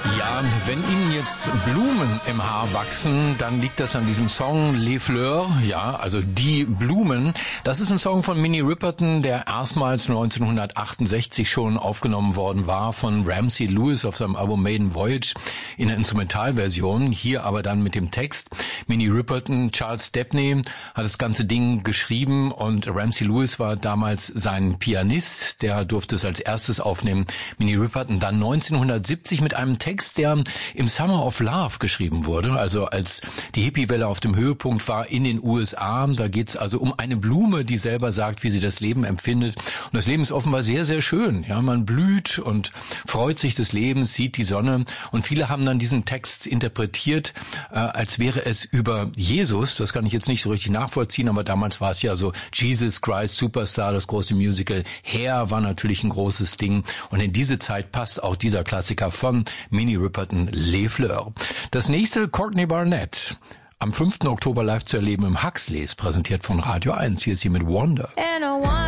Ja, wenn Ihnen jetzt Blumen im Haar wachsen, dann liegt das an diesem Song Les Fleurs, ja, also die Blumen. Das ist ein Song von Minnie Riperton, der erstmals 1968 schon aufgenommen worden war von Ramsey Lewis auf seinem Album Maiden Voyage in der Instrumentalversion, hier aber dann mit dem Text. Minnie Riperton, Charles Stepney hat das ganze Ding geschrieben und Ramsey Lewis war damals sein Pianist, der durfte es als erstes aufnehmen. Minnie Riperton dann 1970 mit einem Text, der im Summer of Love geschrieben wurde, also als die Hippiewelle auf dem Höhepunkt war in den USA. Da geht's also um eine Blume, die selber sagt, wie sie das Leben empfindet. Und das Leben ist offenbar sehr, sehr schön. Ja, man blüht und freut sich des Lebens, sieht die Sonne. Und viele haben dann diesen Text interpretiert, als wäre es über Jesus. Das kann ich jetzt nicht so richtig nachvollziehen, aber damals war es ja so Jesus Christ Superstar, das große Musical. Hair war natürlich ein großes Ding. Und in diese Zeit passt auch dieser Klassiker von Minnie Riperton, Les Fleurs. Das nächste, Courtney Barnett. Am 5. Oktober live zu erleben im Huxleys, präsentiert von Radio 1. Hier ist sie mit Wonder.